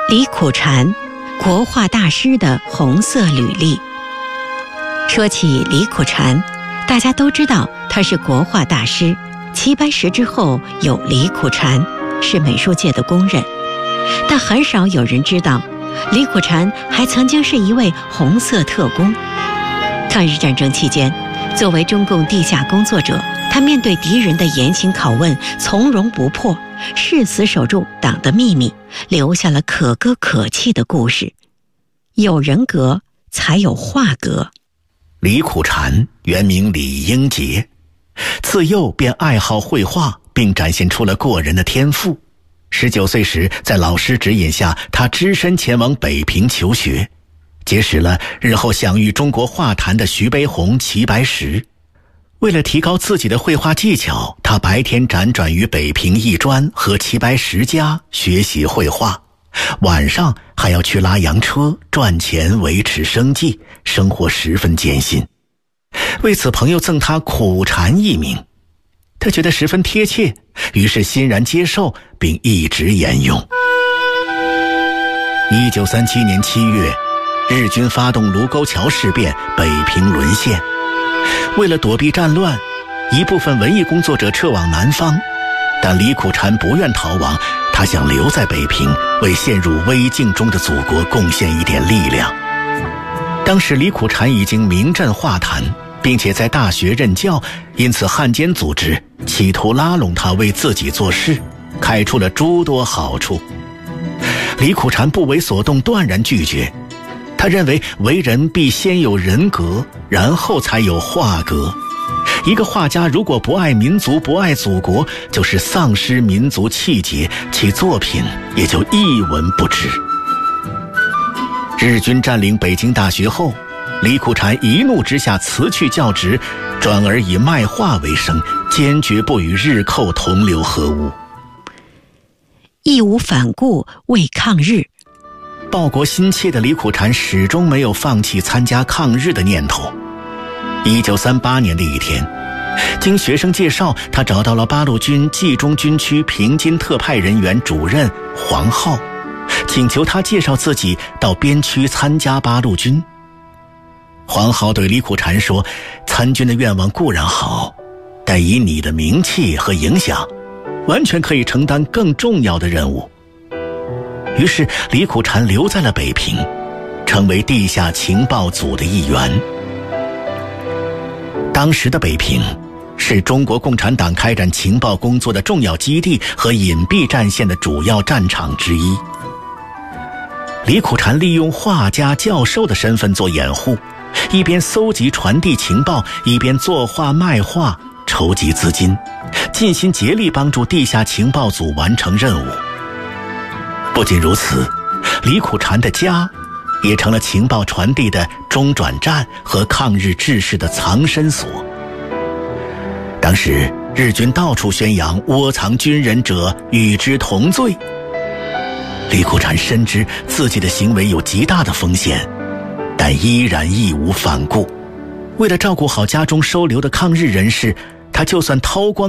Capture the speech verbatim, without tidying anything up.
李苦禅，国画大师的红色履历。说起李苦禅，大家都知道他是国画大师，齐白石之后有李苦禅，是美术界的公认。但很少有人知道，李苦禅还曾经是一位红色特工。抗日战争期间，作为中共地下工作者，他面对敌人的严刑拷问，从容不迫，誓死守住党的秘密，留下了可歌可泣的故事。有人格，才有画格。 李苦禅原名李英杰，自幼便爱好绘画，并展现出了过人的天赋。十九岁时，在老师指引下，他只身前往北平求学，结识了日后享誉中国画坛的徐悲鸿、齐白石。为了提高自己的绘画技巧，他白天辗转于北平艺专和齐白石家学习绘画，晚上还要去拉洋车赚钱维持生计，生活十分艰辛。为此，朋友赠他苦禅一名，他觉得十分贴切，于是欣然接受，并一直沿用。一九三七年七月，日军发动卢沟桥事变，北平沦陷。为了躲避战乱，一部分文艺工作者撤往南方，但李苦禅不愿逃亡，他想留在北平，为陷入危境中的祖国贡献一点力量。当时李苦禅已经名震画坛，并且在大学任教，因此汉奸组织企图拉拢他为自己做事，开出了诸多好处。李苦禅不为所动，断然拒绝。他认为为人必先有人格，然后才有画格。一个画家如果不爱民族，不爱祖国，就是丧失民族气节，其作品也就一文不值。日军占领北京大学后，李苦禅一怒之下辞去教职，转而以卖画为生，坚决不与日寇同流合污。 义无反顾为抗日。 报国心切的李苦禅始终没有放弃参加抗日的念头。一九三八年的一天，经学生介绍，他找到了八路军冀中军区平津特派人员主任黄浩，请求他介绍自己到边区参加八路军。黄浩对李苦禅说，参军的愿望固然好，但以你的名气和影响，完全可以承担更重要的任务。于是李苦禅留在了北平，成为地下情报组的一员。当时的北平是中国共产党开展情报工作的重要基地和隐蔽战线的主要战场之一。李苦禅利用画家、教授的身份做掩护，一边搜集传递情报，一边作画卖画，筹集资金，尽心竭力帮助地下情报组完成任务。不仅如此，李苦禅的家也成了情报传递的中转站和抗日志士的藏身所。当时日军到处宣扬窝藏军人者与之同罪，李苦禅深知自己的行为有极大的风险，但依然义无反顾。为了照顾好家中收留的抗日人士，他就算掏光